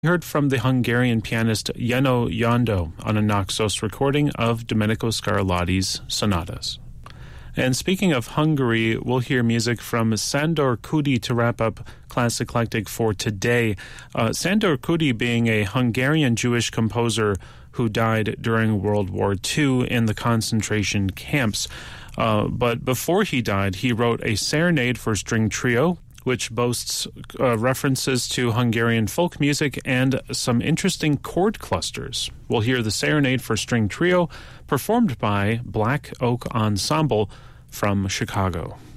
We heard from the Hungarian pianist Jenő Jandó on a Naxos recording of Domenico Scarlatti's sonatas. And speaking of Hungary, we'll hear music from Sándor Kudi to wrap up Class Eclectic for today. Sándor Kudi being a Hungarian Jewish composer who died during World War II in the concentration camps. But before he died, he wrote a serenade for string trio, which boasts references to Hungarian folk music and some interesting chord clusters. We'll hear the Serenade for String Trio, performed by Black Oak Ensemble from Chicago.